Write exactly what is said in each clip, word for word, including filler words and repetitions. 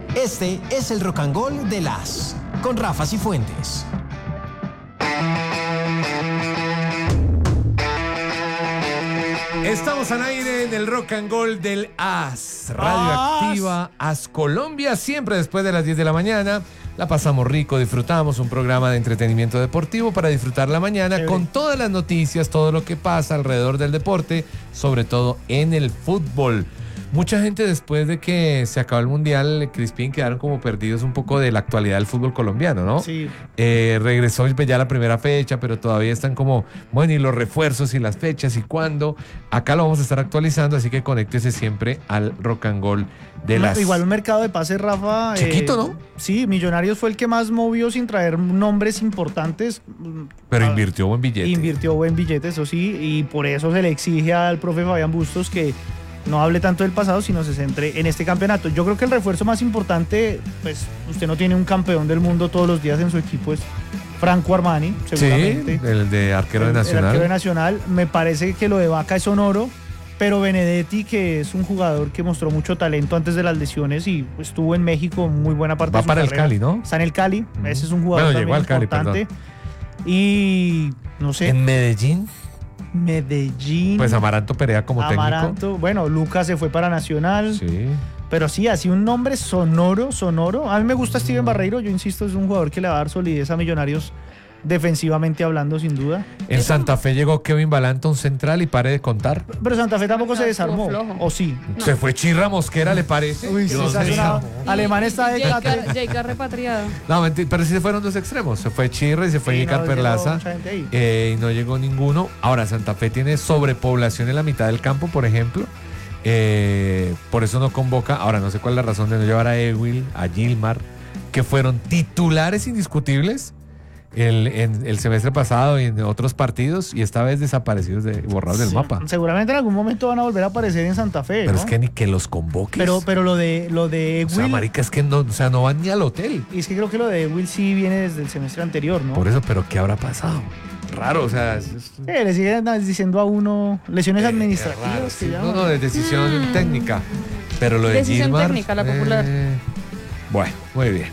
Este es el Rock and Roll de las con Rafa Cifuentes. Estamos al aire en el Rock and Roll del A S, Radioactiva A S Colombia, siempre después de las diez de la mañana. La pasamos rico, disfrutamos un programa de entretenimiento deportivo para disfrutar la mañana Chévere. Con todas las noticias, todo lo que pasa alrededor del deporte, sobre todo en el fútbol. Mucha gente después de que se acabó el Mundial, Crispín, quedaron como perdidos un poco de la actualidad del fútbol colombiano, ¿no? Sí. Eh, regresó ya la primera fecha, pero todavía están como, bueno, y los refuerzos y las fechas y cuándo. Acá lo vamos a estar actualizando, así que conéctese siempre al Rock and Roll de las... Igual un mercado de pases, Rafa. Chiquito, eh, ¿no? Sí, Millonarios fue el que más movió sin traer nombres importantes. Pero ah, invirtió buen billete. Invirtió buen billete, eso sí, y por eso se le exige al profe Fabián Bustos que no hable tanto del pasado, sino se centre en este campeonato. Yo creo que el refuerzo más importante, pues usted no tiene un campeón del mundo todos los días en su equipo, es Franco Armani, seguramente. Sí, el de arquero de Nacional. El arquero de Nacional. Me parece que lo de Vaca es Sonoro, pero Benedetti, que es un jugador que mostró mucho talento antes de las lesiones y estuvo en México muy buena parte Va de su para carrera. el Cali, ¿no? Está en el Cali, uh-huh. Ese es un jugador bueno, también llegó al Cali, importante. perdón. Y no sé. ¿En Medellín? Medellín. Pues Amaranto Perea como Amaranto, técnico. Bueno, Lucas se fue para Nacional. Sí. Pero sí, así un nombre sonoro, sonoro. A mí me gusta Steven Barreiro, yo insisto, es un jugador que le va a dar solidez a Millonarios defensivamente hablando, sin duda. En Santa Fe llegó Kevin Balanta, un central, y pare de contar. Pero Santa Fe tampoco se desarmó. ¿O sí? No. Se fue Chirra Mosquera, ¿le parece? Uy, sí, una... Alemán está de Jaycar, Jaycar repatriado. No, mentira, pero sí se fueron dos extremos. Se fue Chirra y se fue Jaycar sí, no, Perlaza. Eh, y no llegó ninguno. Ahora, Santa Fe tiene sobrepoblación en la mitad del campo, por ejemplo. Eh, por eso no convoca. Ahora, no sé cuál es la razón de no llevar a Ewil, a Gilmar, que fueron titulares indiscutibles El, en el semestre pasado y en otros partidos, y esta vez desaparecidos, de, borrados sí, del mapa. Seguramente en algún momento van a volver a aparecer en Santa Fe. Pero ¿no? es que ni que los convoques. Pero, pero lo de lo de Will, o sea, marica, es que no, o sea, no van ni al hotel. Y es que creo que lo de Will sí viene desde el semestre anterior, ¿no? Por eso, pero ¿qué habrá pasado? Raro, o sea... Es, es... Sí, le siguen diciendo a uno lesiones eh, administrativas. Raro, sí. No, no, de decisión mm. técnica. Pero lo de decisión Gilmar... técnica, la popular. Eh, bueno, muy bien.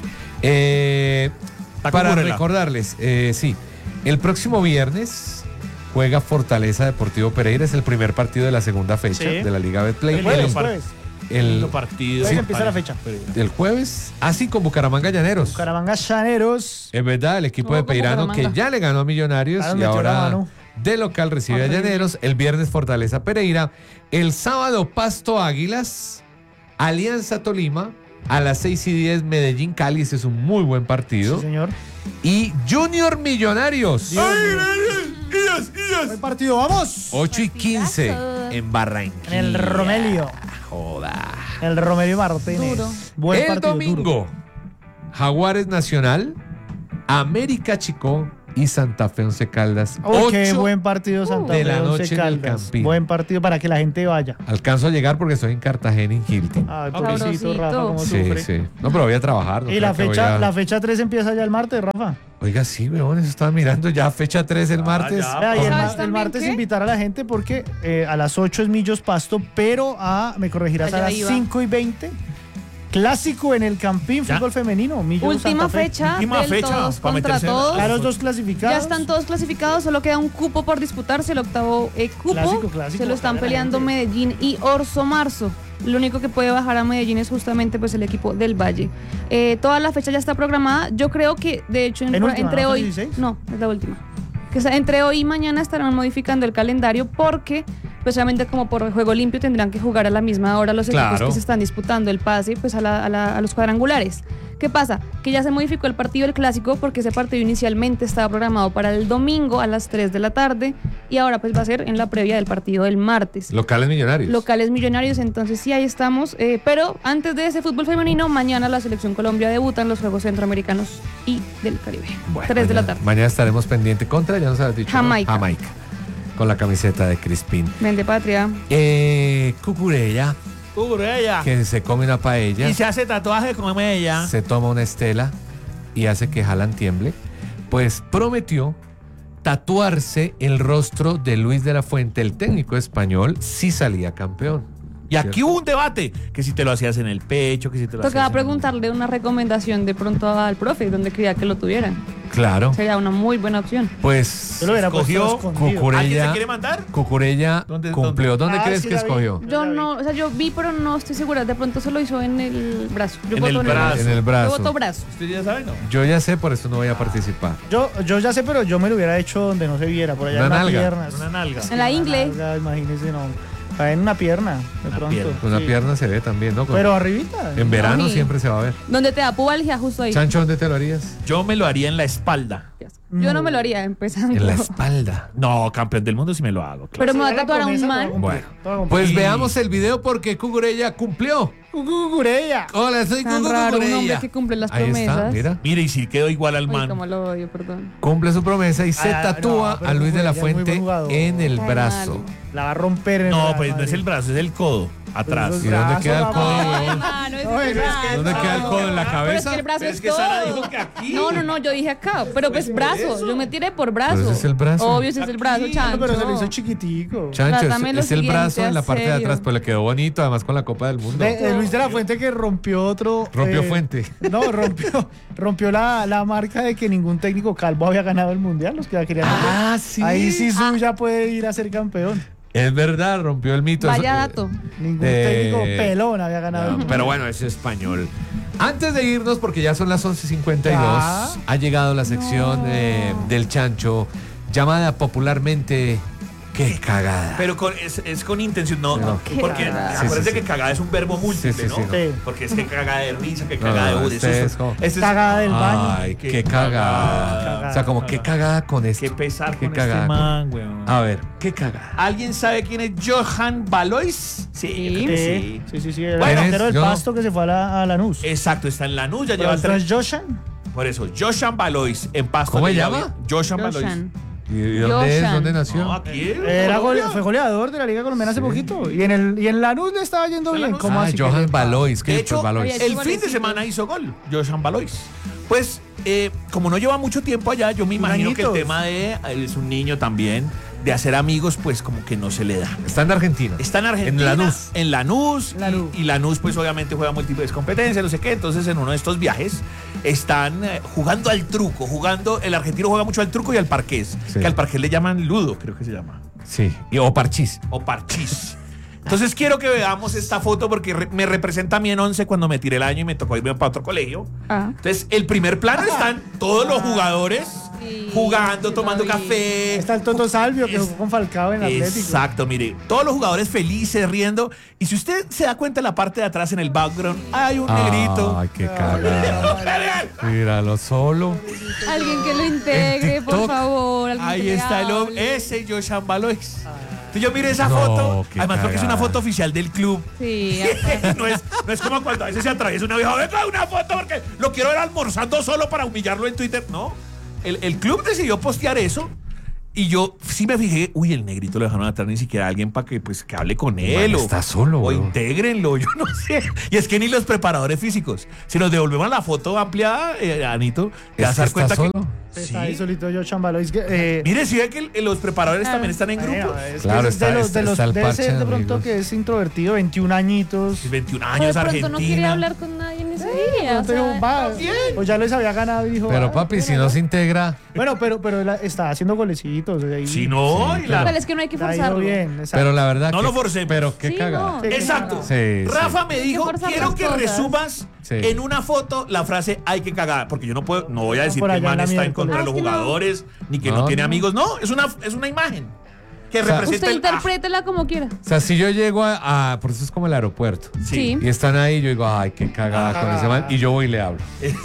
Eh... Para recordarles, eh, sí, el próximo viernes juega Fortaleza Deportivo Pereira, es el primer partido de la segunda fecha sí. de la Liga Betplay. El jueves, el, jueves. El partido. Sí, empieza la fecha. El jueves, así ah, con Bucaramanga Llaneros. Bucaramanga Llaneros. Es verdad, el equipo no, de Peirano que ya le ganó a Millonarios claro, y ahora de local recibe a Llaneros. El viernes Fortaleza Pereira. El sábado Pasto Águilas, Alianza Tolima. A las seis y diez, Medellín Cali, ese es un muy buen partido. Sí, señor. Y Junior Millonarios. Dios, ¡ay, Dios, Dios! Buen partido, vamos. ocho y quince en Barranquilla. En el Romelio. Joda. El Romelio Martínez. Duro. Buen el partido, domingo, duro. Jaguares Nacional, América Chicó y Santa Fe Once Caldas. Oh, qué buen partido Santa Fe de la noche Once Caldas. Buen partido para que la gente vaya. Alcanzo a llegar porque estoy en Cartagena, en Hilton. Ay, pobrecito Rafa, cómo sí, sufre. Sí. No, pero voy a trabajar. No y la fecha, a... la fecha tres empieza ya el martes, Rafa. Oiga, sí, weón, eso estaba mirando ya fecha tres el martes. Ah, ya, y el, ma el martes qué? Invitar a la gente porque eh, a las ocho es Millos Pasto, pero a, me corregirás, allá a las iba. cinco y veinte. Clásico en el Campín, ya. Fútbol femenino. Millos, Última fecha. Última del fecha. Todos contra todos. Claro, los dos clasificados. Ya están todos clasificados, solo queda un cupo por disputarse, el octavo eh, cupo. Clásico, clásico. Se lo están peleando Medellín y Orso Marzo. Lo único que puede bajar a Medellín es justamente pues el equipo del Valle. Eh, toda la fecha ya está programada. Yo creo que, de hecho, en, última, entre ¿no? hoy. dieciséis? No, es la última. Que entre hoy y mañana estarán modificando el calendario porque, pues obviamente como por juego limpio tendrán que jugar a la misma hora los equipos claro. que se están disputando el pase pues a, la, a, la, a los cuadrangulares. ¿Qué pasa? Que ya se modificó el partido del Clásico porque ese partido inicialmente estaba programado para el domingo a las tres de la tarde y ahora pues va a ser en la previa del partido del martes. Locales Millonarios. Locales Millonarios, entonces sí, ahí estamos. Eh, pero antes de ese fútbol femenino, mañana la Selección Colombia debuta en los Juegos Centroamericanos y del Caribe. Bueno, tres de la tarde. Mañana estaremos pendientes contra, ya nos has dicho. Jamaica. ¿no? Jamaica. Con la camiseta de Crispín. Vende patria. Eh, Cucurella. Cucurella. Que se come una paella. Y se hace tatuaje con ella. Se toma una estela y hace que Haaland tiemble. Pues prometió tatuarse el rostro de Luis de la Fuente, el técnico español, si salía campeón. Y aquí Cierto. hubo un debate, que si te lo hacías en el pecho, que si te lo Tocaba hacías en- preguntarle una recomendación de pronto al profe, donde quería que lo tuvieran. Claro. Sería una muy buena opción. Pues Yo lo hubiera puesto Escogió escondido. ¿Alguien se Cucurella, quiere mandar? Cucurella ¿Dónde- cumplió. ¿Dónde Ah, crees sí que la vi. escogió? Yo la vi. no, o sea, yo vi, pero no estoy segura. De pronto se lo hizo en el brazo. Yo En voto el brazo. En el Yo brazo. voto brazo. ¿Usted ya sabe, no? Yo ya sé, por eso no voy a participar. Yo, yo ya sé, pero yo me lo hubiera hecho donde no se viera, por allá Una en la nalga. pierna. Una nalga. En la ingle. nalga, imagínese, no. Ah, en una pierna, de Una pronto. pierna. Con la sí. pierna se ve también, ¿no? Con- Pero arribita. en verano No, y- siempre se va a ver. Donde te da pubalgia, justo ahí. Chancho, ¿dónde te lo harías? Yo me lo haría en la espalda. Yo no me lo haría empezando. En la espalda. No, campeón del mundo sí me lo hago. claro. Pero me va a Si era tatuar a un promesa, man. todo cumplió, Bueno, todo cumplió. pues Y- veamos el video porque Cucurella cumplió. Cucurella. Hola, soy Tan Cucu raro un Cucurella. hombre que cumple las Ahí está, promesas. mira. Mire, y si quedó igual al Uy, man. como lo odio, perdón. Cumple su promesa y se Ah, tatúa no, pero a Luis de la Cucurella es muy Fuente buen jugador. en el Ay, brazo. malo. La va a romper en No, Real pues no es Madrid. el brazo, es el codo. Atrás. Pues ¿Y dónde brazo, queda el papá. codo, Ay, huevón? mano, ese No, es el pero es que- brazo. ¿Dónde queda el codo? ¿En la Pero es cabeza? que el brazo Pero es, es que Sara todo. dijo que aquí. No, no, no, yo dije acá. Pero pues brazo. Yo me tiré por brazo. Pero ese es el brazo. Obvio, ese es el brazo, Aquí. chancho. No, pero se lo hizo chiquitico. Chancho, Trátame es, lo es el brazo siguiente, en la a parte de serio. atrás, pues le quedó bonito, además con la Copa del Mundo. De, de Luis de la Fuente que rompió otro. Rompió fuente. No, rompió, rompió la, la marca de que ningún técnico calvo había ganado el mundial. Los que la querían. Ah, sí. Ahí sí ya puede ir a ser campeón. Es verdad, rompió el mito. Vaya Eso- dato. Ningún de- técnico pelón había ganado el No, mundial. pero bueno, es español. Antes de irnos, porque ya son las once cincuenta y dos, Ya. ha llegado la sección No. eh, del chancho, llamada popularmente ¡Qué cagada! Pero con, es, es con intención, no, No. Qué porque cagada. acuérdense Sí, sí, que sí. cagada es un verbo múltiple, Sí, sí, ¿no? sí, no. Sí. Porque es que cagada de risa, que No, cagada no, de este susto. es como- Este es Cagada del baño. Ay, qué, Qué cagada. cagada. O sea, como qué cagada con esto. Qué pesar Qué con cagada este con- man, weón. A ver, qué cagada. ¿Alguien sabe quién es Johan Valois? Sí, Sí. creo que Sí, sí. sí, sí, sí. El Bueno, delantero del yo no. Pasto que se fue a la, a Lanús. Exacto, está en Lanús, ya Pero lleva ¿esto no tres. es Joshan? Por eso, Johan Valois en Pasto. ¿Cómo se ya llama? había- Johan Valois. Joshan. ¿Y dónde es? Joshan. ¿Dónde nació? No, aquí. en Era gole- Colombia. fue goleador de la Liga Colombiana hace Sí. poquito. Y en el y en Lanús le estaba yendo ¿En bien. Lanús? ¿Cómo ah, así? Johan que- Valois. ¿Qué De es hecho, Valois? había- el fin de golecitos. semana hizo gol, Johan Valois. Pues, eh, como no lleva mucho tiempo allá, yo me imagino que el Añitos. tema de, él es un niño también, de hacer amigos, pues como que no se le da. Está en Argentina. Está en Argentina. En Lanús. En Lanús. y- Lanús. Y, Lanús, pues obviamente juega múltiples competencias, no sé qué. Entonces, en uno de estos viajes, están eh, jugando al truco. Jugando, el argentino juega mucho al truco y al parqués. Sí. Que al parqués le llaman ludo, creo que se llama. Sí. Y, o parchís. O parchís. Entonces quiero que veamos esta foto porque re- me representa a mí en once cuando me tiré el año y me tocó irme para otro colegio. Ah. Entonces, el primer plano están todos los jugadores Sí, jugando, sí, tomando lo vi. café. Está el Toto Salvio que Es- jugó con Falcao en Atlético. Exacto, mire, todos los jugadores felices, riendo. Y si usted se da cuenta en la parte de atrás, en el background, hay un negrito. Ay, qué cagada. Míralo solo. Alguien que lo integre, En por TikTok. favor. alguien que Ahí le está el hable. hombre, ese Johan Valois. Entonces yo mire esa No, foto, qué además porque es una cagada. foto oficial del club. Sí, no, es, no es como cuando a veces se atraviesa una vieja, venga una foto porque lo quiero ver almorzando solo para humillarlo en Twitter. No, el, el club decidió postear eso y yo sí me fijé, uy, el negrito lo dejaron atrás, ni siquiera alguien para que, pues, que hable con él. Man, o, está solo, o weón. intégrenlo, yo no sé. Y es que ni los preparadores físicos. Si nos devolvemos la foto ampliada, eh, Anito, te Es vas que a dar está cuenta que... solo. Está ahí Sí. solito Joshan Valois. que, eh, Mire, si ve que el- los preparadores Ah. también están en bueno, grupo. es que Claro, es de está- los, está- de los está el debe parche ser de de pronto amigos. que es introvertido, veintiún añitos. veintiún Pero años, de pronto Argentina. no quería hablar con nadie en ese día. Pero o sea, dijo, va, o ya les había ganado y dijo. Pero "Ah, papi, si bueno, no se integra. Bueno, pero, pero él está haciendo golecitos. ahí. Si no, Sí, y la- Pero es que no hay que Le ha ido forzarlo. bien. exacto. Pero la verdad. No que- lo forcemos. Pero qué Sí, cagada. no. Exacto. Sí, sí. Rafa me Hay que dijo, forzar quiero las que cosas. resumas Sí. en una foto la frase hay que cagar, porque yo no puedo, no voy a decir por que el allá man en la está en miércoles. contra de Ah, los es que no. jugadores, ni que no, No, tiene no. amigos, no, es una, es una imagen que O sea, representa Usted el- interprétela como quiera. O sea, si yo llego a, a- por eso es como el aeropuerto. Ah, Sí. Y están ahí, yo digo, ay, qué cagada con ese man. Y yo voy y le hablo.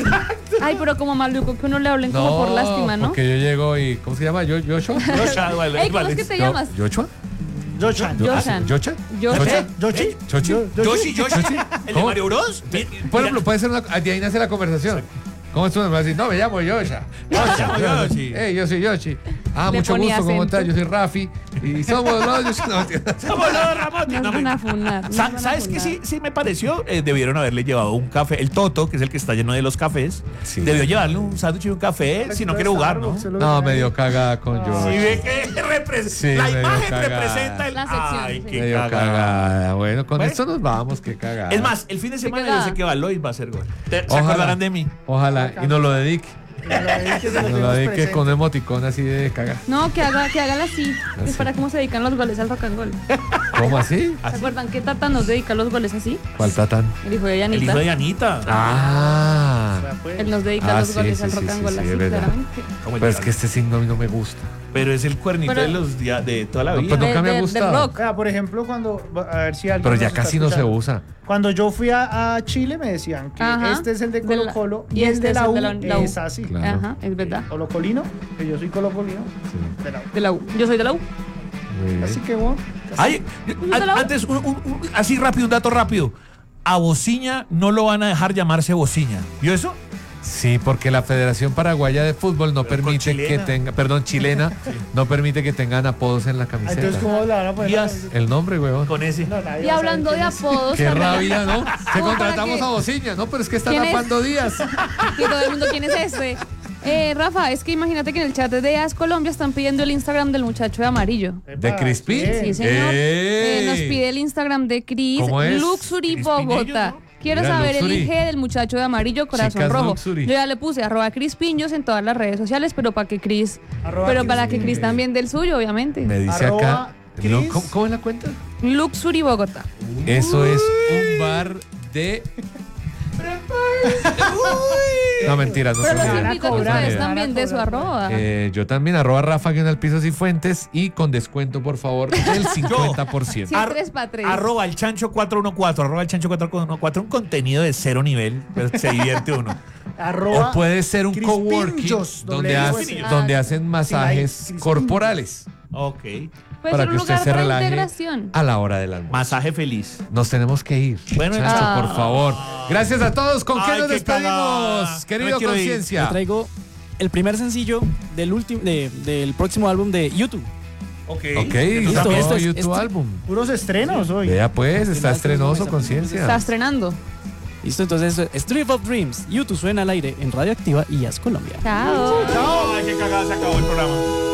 Ay, pero como maluco que uno le hablen como por lástima, ¿no? Porque yo llego y. ¿Cómo se llama? ¿Yo, ¿Yoshua? Yocha, vale, Ey, ¿cómo vale. es que te Yo- llamas? ¿Yoshua? Joshan. Yo- Joshan. ¿Yocha? Joshan. ¿Eh? ¿Yoshi? ¿Chochi? Yo- Yoshi, Yoshi, el de ¿Cómo? Mario Bros. Mi- Por mira, ejemplo, puede ser una. De ahí nace la conversación. ¿Cómo es tu nombre? Así, no, me llamo Yosha. Me llamo Yoshi. Hey, yo soy Yoshi. Ah, Le mucho ponía gusto, ¿cómo acento. estás? Yo soy Rafi. Y somos los... No, tío. Somos los Ramotti. Nos No, van me- a funar. nos Sa- van a ¿Sabes qué funar. sí, sí me pareció? Eh, debieron haberle llevado un café. El Toto, que es el que está lleno de los cafés, Sí. debió llevarle un sándwich y un café si no quiere jugar, ¿no? No, me dio cagada con Si George. ve que repre- Sí, la me dio imagen cagada. representa el. La sección, Ay, sí. qué Me dio cagada. cagada. Bueno, con Bueno. esto nos vamos, qué cagada. Es más, el fin de semana yo cagada. sé que Valois va a hacer gol. ¿Te- ¿Se Ojalá. acordarán de mí? Ojalá, y nos lo dedique. Nos lo dedique con un emoticón así de caga. No, que haga, que haga así. Así. Es para cómo se dedican los goles al rock and roll. ¿Cómo así? ¿Se acuerdan que Tata nos dedica los goles así? ¿Cuál tatán? El hijo de El Yanita. hijo de Anita. Ah. Él nos dedica Ah, los sí, goles sí, al sí, rock and sí, roll sí, así, es verdad. claramente. Como el Pero es diablo. que este signo a mí no me gusta. Pero es el cuernito Pero- de los días de toda la No, vida. pues nunca me ha De- de- gustado. de rock. Vea, por ejemplo, cuando. A ver si alguien. Pero ya nos está casi no se escuchando. usa. Cuando yo fui a, a Chile me decían que Ajá. este es el de De la- Colo Colo y y el este de es la el U de la- la U. es así. Claro. Ajá, es verdad. Colo Colino, que yo soy Colo Colino, Sí. de la U. De la U. Yo soy de la U. Muy bien. Así que bueno. Ay, an- antes, un- un- un- así rápido, un dato rápido. A Bociña no lo van a dejar llamarse Bociña. ¿Vio eso? Sí, porque la Federación Paraguaya de Fútbol no Pero con permite que chilena. tenga, perdón, chilena, no permite que tengan apodos en la Ah, Entonces, camiseta. ¿cómo la van a poner? Díaz. El nombre, huevón. Con ese. No, nadie Y va a saber hablando de quién es. apodos. Qué también- rabia, ¿no? Que Como para contratamos que- a Bociña, ¿no? Pero es que está ¿Quién es? tapando días. Y todo el mundo, ¿quién es este? Eh, Rafa, es que imagínate que en el chat de AS Colombia están pidiendo el Instagram del muchacho de amarillo. ¿De Epa, Crispín? ¿quién? Sí, señor. Eh, ¡Ey! nos pide el Instagram de Cris ¿Cómo es? Luxury Crispinillo, Bogotá. ¿no? Quiero Mira, saber Luxury. el I G del muchacho de amarillo, corazón Chicas rojo. Luxury. Yo ya le puse arroba Crispiños en todas las redes sociales, pero para que Cris, Arroba pero para que Crispin. Cris también del suyo, obviamente. Me dice Arroba acá. no, Cris. ¿cómo, cómo es la cuenta? Luxury Bogotá. Eso es un bar de. No, mentiras, no Pero se los van a olviden. invito a que cobrar, ustedes se van a también de su cobrar. arroba. Eh, yo también, arroba Rafa Guion Pisos y Fuentes y con descuento, por favor, del cincuenta por ciento. Sí, tres pa' tres. Arroba el chancho cuatro uno cuatro, arroba el chancho cuatro uno cuatro, un contenido de cero nivel, pero se divierte uno. Arroba O puede ser un Crispinchos, coworking doble donde, S. hace- Ah, donde hacen Sí, masajes Crispinchos. corporales Ok. Puede para ser que un usted lugar se para relaje integración. a la hora del almuerzo. Masaje feliz. Nos tenemos que ir. Bueno, Chacho, ah. por favor. Gracias a todos. ¿Con qué Ay, nos qué cagada. despedimos, No querido me quiero ir. Yo Conciencia? traigo el primer sencillo del último de- del próximo álbum de YouTube. Ok. Ok, Listo, sacó esto es- YouTube esto- álbum. puros estrenos hoy. Vea pues, está Final, estrenoso, final, Conciencia. Está estrenando. Listo, entonces Street of Dreams, YouTube suena al aire en Radioactiva y As Colombia. Chao. Ay, qué cagada, se acabó el programa.